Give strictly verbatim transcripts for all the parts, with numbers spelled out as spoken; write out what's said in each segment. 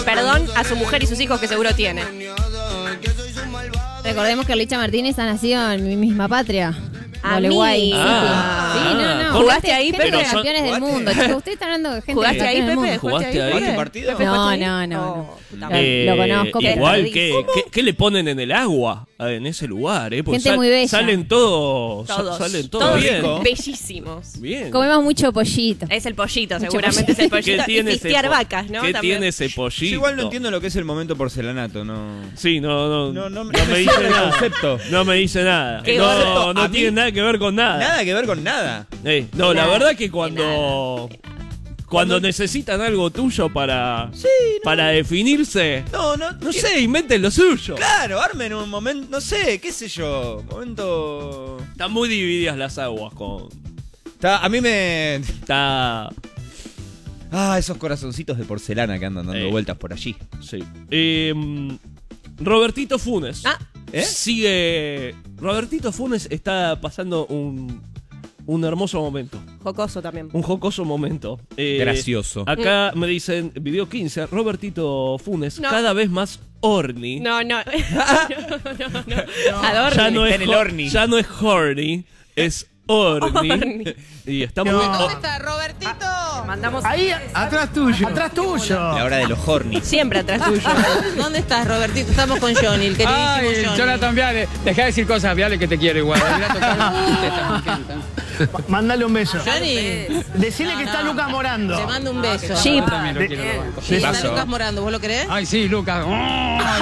perdón a su mujer y sus hijos que seguro tiene. Recordemos que Licha Martínez ha nacido en mi misma patria. A Gualeguay. mí. Sí, Ah. sí, no, no. ¿Jugaste Gente- ahí, gente Pepe? de Son- campeones del ¿Jugaste? mundo, chicos. Usted está hablando de gente ¿Jugaste de ahí, campeones del Pepe? mundo. ¿Jugaste ahí? ¿Jugaste un partido? Pepe, No, ¿jugaste ahí? no, no, no. Oh, puta Lo- madre. lo conozco, pero- Igual, perdí. ¿qué, qué, qué le ponen en el agua eh, en ese lugar? Eh? Porque Gente muy bella. Salen todos. sa- Todos. Salen todos, Todos bien. rico. bellísimos. Bien. Comemos mucho pollito. Es el pollito, Mucho seguramente es el ¿Qué pollito. Y tiene ese fistear po- vacas, ¿no? ¿Qué También. tiene ese pollito? Yo igual no entiendo lo que es el momento porcelanato, no. Sí, no, no, No, no no, no me me dice cierra el nada. concepto. No me dice nada. ¿Qué No, concepto? no A mí- tiene nada que ver con nada. Nada que ver con nada. Eh, no, la Nada, verdad que cuando cuando necesitan algo tuyo para para definirse, No, no. no sé, inventen lo suyo. Claro, armen un momento, no sé, qué sé yo, momento. Están muy divididas las aguas con Está- a mí me. está Ah, esos corazoncitos de porcelana que andan dando Eh. vueltas por allí. sí. Eh, Robertito Funes. Ah, ¿Eh? Sigue Robertito Funes está pasando un un hermoso momento, jocoso también. un jocoso momento. Eh, Gracioso. Acá me dicen, video quince, Robertito Funes, No. cada vez más horny. No, no. no, no, no. Adorni. Ya no, es Está en el ho- horny. ya no es horny, es horny. Horny. Y está muy... ¿Dónde está Robertito? Mandamos Ahí, Atrás tuyo. Atrás tuyo. La hora de los horny. siempre atrás tuyo. ¿Dónde estás, Robertito? Estamos con Johnny, el queridísimo Ay, Johnny. Jonathan Viale, dejá de decir cosas, Viale, que te quiero igual. Mirá, tocar, te estás contenta. Mándale un beso. Johnny, Decile que está Lucas Morando. te mando un beso. Sí. Yo también lo quiero, lo banco. Sí, está Paso. Lucas Morando, ¿vos lo querés? Ay, sí, Lucas. Ay,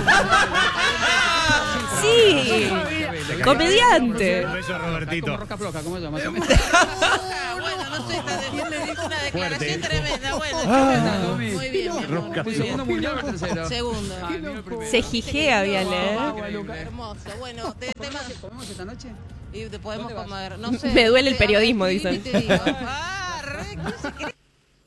Sí. Comediante. Un beso a Como Robertito. roca floja, ¿cómo se llama? Más o menos. Ah, bueno, no sé, está de- hizo una declaración tremenda. Bueno, tremenda. Muy bien. mi amor, muy ¿Fue bien. segundo mundial o tercero? Segundo. Ay, mira el primero. Se jijea, Viale. ¿eh? Hermoso. Bueno, te, te mando- ¿Comemos esta noche? y te podemos ¿Dónde vas? comer. No sé. Me duele el Te- periodismo, sí, dicen. te digo. Ah, re, ¿qué se cree?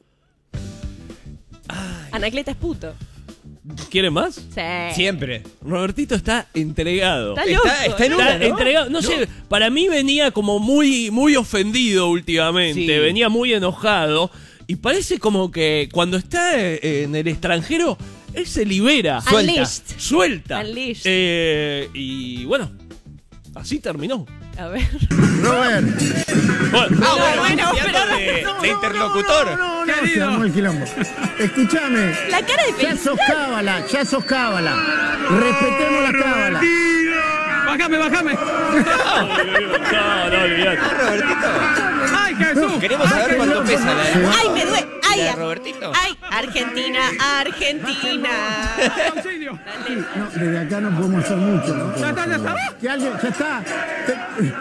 Anacleta es puto. ¿Quieren más? Sí. Siempre. Robertito está entregado. Está loco. Está, está en Está una, ¿no? entregado. No, sé, para mí venía como muy, muy ofendido últimamente. Sí. Venía muy enojado. Y parece como que cuando está eh, en el extranjero, él se libera. Suelta. Unleashed. Suelta. Unleashed. Eh, y bueno, así terminó. A ver. Robert. Bueno, Ah, bueno, bueno, cambiando de, de interlocutor. No, no, se armó el quilombo. Escúchame. La cara de Ya felicidad. sos cábala, ya sos cábala. Respetemos la cábala. ¡Bájame, bájame! no, no, olvidate. Robertito. ¡Ay, Jesús! Queremos saber cuánto pesa la de, Ay, me duele. Ay, la de a- Robertito. ay, Argentina, Argentina. ¡Auxilio! No, desde acá no podemos hacer mucho. ¿no? ¡Ya está, ya está! Que alguien, ya está. Te-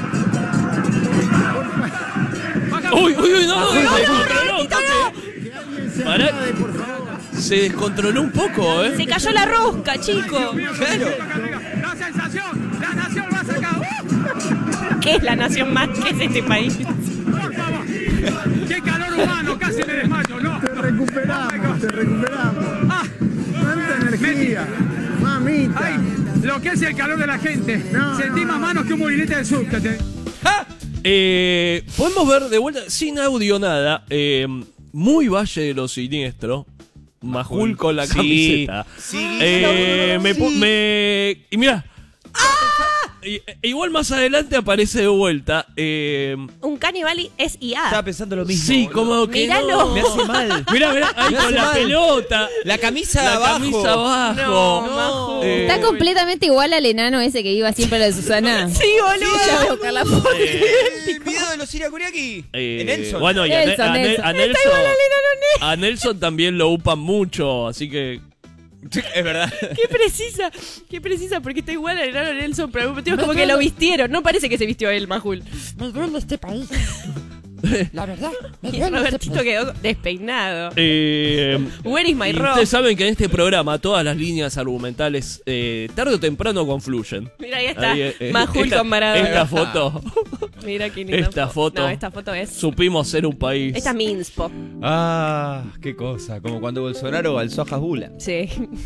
Uy, uy, uy, no, no, se descontroló un toque. que alguien se Pará. apiade, por favor. Se descontroló un poco, ¿eh? Se cayó la rosca, chico. Claro. ¡La sensación! ¡La nación va a sacar! ¿Qué es la nación más? ¿Qué es este país? ¡Por favor! ¡Qué calor humano! ¡Casi me desmayo! ¡No! Te recuperamos, te recuperamos. ¡Ah! Tanta energía. Mamita. ¡Ay! Lo que es el calor de la gente. No, Sentí no, más no. manos que un molinete de subte. Eh, podemos ver de vuelta, sin audio nada, eh, muy Valle de los Siniestros. Majul con la Sí, camiseta. sí. Eh, me, pu- Sí. me- y mira. I- Igual más adelante aparece de vuelta. Eh, Un Canibali es I A. Estaba pensando lo mismo. sí, boludo. como que. Míralo. no. Me hace mal. Mirá, mirá, ahí Me con hace la mal. pelota. La camisa La abajo. camisa abajo. No, Maju. Eh, Está completamente igual al enano ese que iba siempre a lo de Susana. Sí, boludo. Ya voy a buscar la foto. El video de los Siriacuriaki. eh, En Nelson. Bueno, y a, Nelson, a- a- Nelson. a Nelson. A Nelson también lo upan mucho, así que. Es verdad. Qué precisa, qué precisa, porque está igual al enano Nelson, pero al mismo tiempo es como que lo vistieron. No parece que se vistió él, Majul. Me duele este país. La verdad, me Y duele este Robertito quedó despeinado. Eh, Where is my y rock? ustedes saben que en este programa todas las líneas argumentales eh, tarde o temprano confluyen. Mira, ahí está. Ahí, eh, Majul esta- con Maradona. Esta foto. Mira qué linda Esta foto. No, esta foto es. Supimos ser un país. Esta es Minspo. Ah, qué cosa. Como cuando Bolsonaro alzó a Jabula. Sí. Era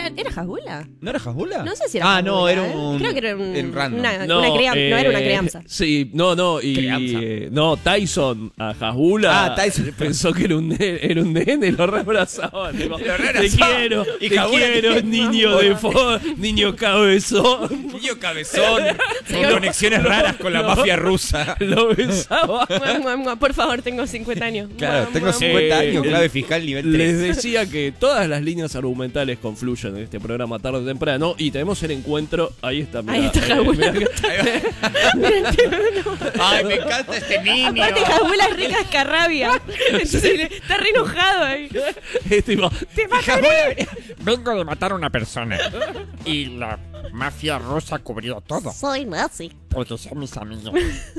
¿Era, ¿era Hasbula? ¿No era Hasbula? No sé si era Ah, no, Hasbula, era ¿eh? un... Creo que era un, en random. una, No, una crea- eh, no era una crianza. Sí, no, no, y Crianza. eh, no, Tyson a Hasbula Ah, Tyson. pensó que era un nene, era un nene, lo reabrazaba. Tipo, te reabrazaba. quiero, Y te Hasbula quiero, que- niño de fo, niño cabezón. Niño cabezón, con Señor- conexiones raras con la No. mafia rusa. Lo besaba. Mua, mua, mua. Por favor, tengo cincuenta años. Claro, Mua, tengo mua, cincuenta Eh, años, el- clave fiscal nivel Les tres. decía que todas las líneas argumentales confluyen en este programa tarde o temprano y tenemos el encuentro. Ahí está, mirá, Ahí está eh, Hasbula. mirá que- Ay, me encanta este niño. Aparte, Hasbula es rica escarrabia. Entonces, está re enojado ahí. es tipo, ¡Te mataré! Vengo de matar a una persona. Y la mafia rusa cubrió todo. Soy nazi. Porque son mis amigos.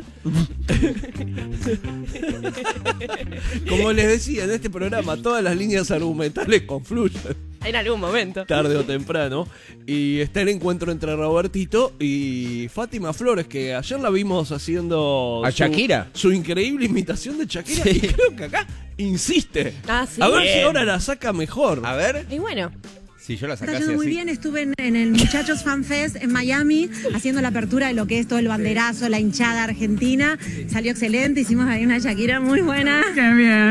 como les decía, en este programa todas las líneas argumentales confluyen. En algún momento. Tarde o temprano. Y está el encuentro entre Robertito y Fátima Flores, que ayer la vimos haciendo ¿A su- Shakira? Su increíble imitación de Shakira. Sí. Y creo que acá insiste. Ah, sí. A ver si Bien. ahora la saca mejor. A ver, Y bueno, si yo la Está sacase yendo muy así. bien, estuve en, en el Muchachos Fan Fest en Miami haciendo la apertura de lo que es todo el banderazo, la hinchada argentina. Salió excelente, hicimos ahí una Shakira muy buena. Qué bien.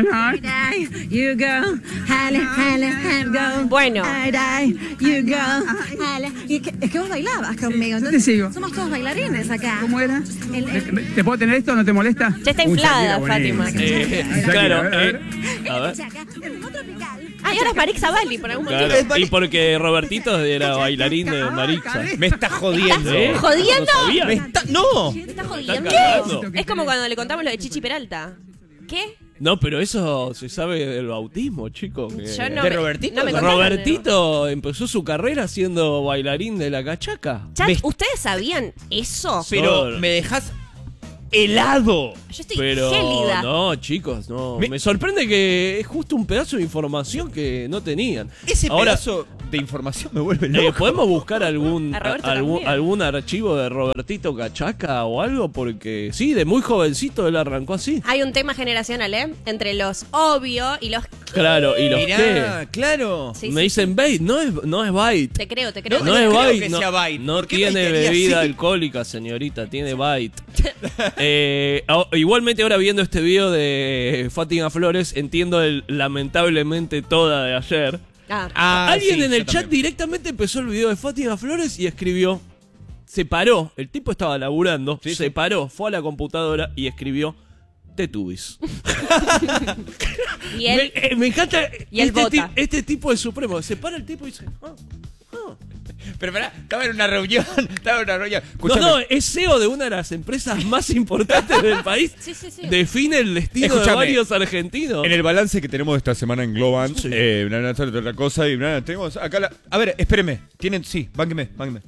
You go, hale, hale, hale, go. Bueno. Ay, ay, you go, hale. Y es que, es que vos bailabas conmigo, entonces te sigo. somos todos bailarines acá. ¿Cómo era? El- el- ¿Te puedo tener esto? ¿No te molesta? ya está inflada, Fátima. Eh, Shakira, claro, a ver, a ver. eh, a ver. Chaca, el ritmo tropical. Ah, y ahora es Marixa Bali, por algún motivo. Claro, y porque Robertito era bailarín de Marixa. Me está jodiendo. ¿Eh? ¿Jodiendo? ¿No sabía? Me está... ¡No! ¿Me estás Está jodiendo? cagando. Es como cuando le contamos lo de Chichi Peralta. ¿Qué? No, pero eso se sabe del bautismo, chicos. que- Yo no ¿De me- Robertito? no me contaron, Robertito empezó su carrera siendo bailarín de la cachaca. Chat, Me- ¿ustedes sabían eso? Pero Solo. me dejas helado. Yo estoy Pero gélida. no, chicos, no. Me- Me... sorprende que es justo un pedazo de información que no tenían. Ese Ahora, pedazo de información me vuelve eh, loco. ¿podemos buscar algún, A Roberto a- algún también. algún archivo de Robertito Cachaca o algo? Porque sí, de muy jovencito él arrancó así. Hay un tema generacional, ¿eh? Entre los obvio y los... Claro, y los Mirá, que claro. Sí, me sí, dicen bait, no es, no es bait. Te creo, te creo. No, No es creo bait, que no, sea bait. no ¿Por qué tiene baitería bebida así? alcohólica, señorita, tiene bait. Eh, ah, igualmente ahora viendo este video de Fátima Flores, entiendo el lamentablemente toda de ayer. Ah, Ah, Alguien sí, en yo el chat también. directamente empezó el video de Fátima Flores y escribió, se paró, el tipo estaba laburando, Sí, se sí. paró, fue a la computadora y escribió Tetubis. y él... Me, eh, me encanta y él este, vota. ti- este tipo de supremo, se para el tipo y dice, ah, ah. Pero pará, estaba en una reunión. Estaba en una reunión. No, Escuchame. no, es C E O de una de las empresas más importantes del país. Sí, sí, sí. Define el destino de Escúchame, varios argentinos. En el balance que tenemos esta semana en Globan, Sí. eh, bla, bla, bla, otra cosa y bla, bla, tenemos acá la... A ver, espéreme. Tienen, sí, bánqueme, bánqueme.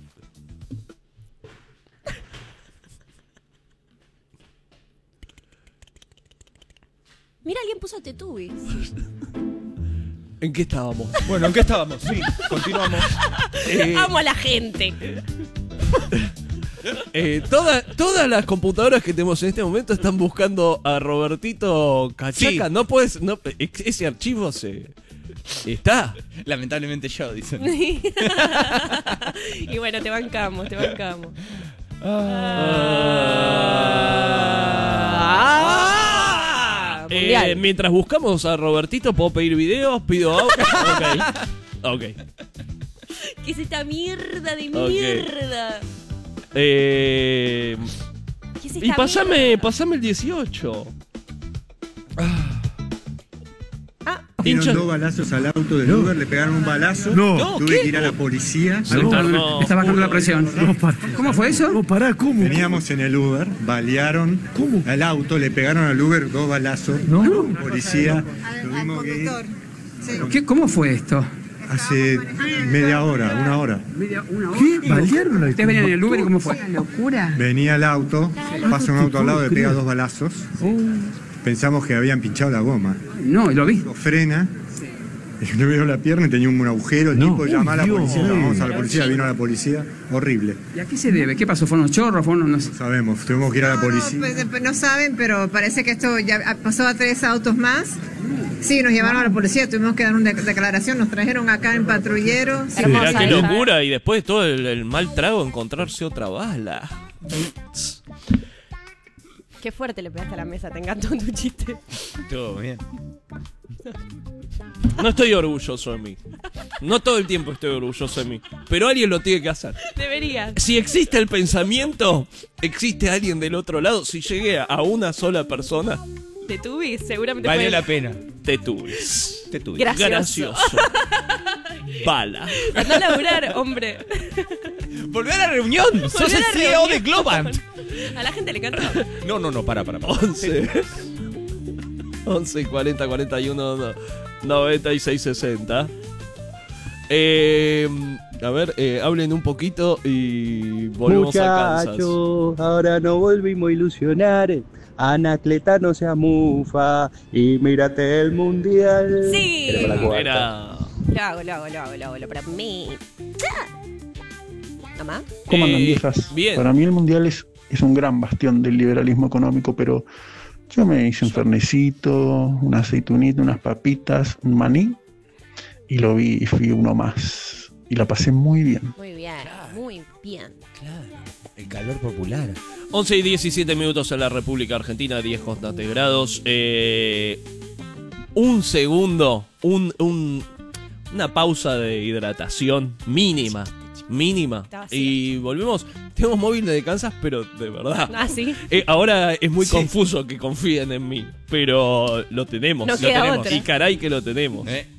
Mira, alguien puso Tetubis. ¿En qué estábamos? Bueno, ¿en qué estábamos? Sí, continuamos. Eh, Amo a la gente. eh, toda- todas las computadoras que tenemos en este momento están buscando a Robertito Cachaca. Sí. No puedes. No, ex- ese archivo se. Está. Lamentablemente yo, dicen. Y bueno, te bancamos, te bancamos. Ah. Eh, Mundial. mientras buscamos a Robertito, ¿puedo pedir videos? Pido audio. Ok. Ok. ¿Qué es esta mierda de Ok. mierda? Eh, ¿Qué es esta y pasame, mierda? pasame el dieciocho. Ah, Hincha- Dieron dos balazos al auto del Uber, le pegaron un balazo. No, Tuve ¿qué? que ir a la policía. Se tardó. Está bajando la presión. ¿Cómo fue eso? No, pará, ¿cómo? Veníamos en el Uber, balearon al auto, le pegaron al Uber dos balazos. No. Policía, tuvimos que ir ¿Qué, ¿Cómo fue esto? hace media hora, una hora. ¿Qué? ¿Balearon al ¿Ustedes venían en el Uber y cómo fue? Venía el auto, pasa un auto al lado, le pega dos balazos. Pensamos que habían pinchado la goma. No, lo vi. Frena Le veo la pierna y tenía un agujero. El No. tipo llama a la Dios. policía. Llamamos a la policía, vino la policía. Horrible. ¿Y a qué se debe? ¿Qué pasó? ¿Fueron los chorros? ¿Fueron no sé? Sabemos, tuvimos que ir a la policía. No, pues, no saben, pero parece que esto ya pasó a tres autos más. Sí, nos llevaron a la policía, tuvimos que dar una de- declaración, nos trajeron acá en patrullero. Sí. Mirá qué esa. locura. Y después de todo el, el mal trago, encontrarse otra bala. Qué fuerte le pegaste a la mesa, te encantó tu chiste. Todo bien. No estoy orgulloso de mí. No todo el tiempo estoy orgulloso de mí. Pero alguien lo tiene que hacer. Deberías. Si existe el pensamiento, existe alguien del otro lado. Si llegué a una sola persona, Te tuviste, seguramente Valió fue la pena. te tuves. Te tuviste. gracioso. Gracioso. Bala. Andá a laburar, hombre. Volvé a la reunión. Sos Volvé a el la C E O de reunión. Globant. A la gente le encantó. No, no, no, para, para. para. once. once, cuarenta, cuarenta y uno, noventa y seis, sesenta. Eh, a ver, eh, hablen un poquito y volvemos a Kansas. Muchachos, ahora nos volvimos a ilusionar. Anacleta no sea mufa y mírate el mundial. Sí. Era para la cuarta. Era. Lo hago, lo hago, lo hago, lo hago, lo para mí. ¿Mamá? ¿Cómo andan, Eh, viejas? bien. Para mí el mundial es, es un gran bastión del liberalismo económico, pero yo me hice un fernecito, una aceitunita, unas papitas, un maní, y lo vi y fui uno más. Y la pasé muy bien. Muy bien, muy bien. Claro. El calor popular. once y diecisiete minutos en la República Argentina, diez constantes grados. Eh, un segundo, un, un, una pausa de hidratación mínima. Mínima. Estaba Y volvemos. Tenemos móvil de Kansas, pero de verdad. Ah, sí. Eh, ahora es muy Sí. confuso que confíen en mí, pero lo tenemos. No lo queda tenemos. otra. Y caray que lo tenemos. ¿Eh?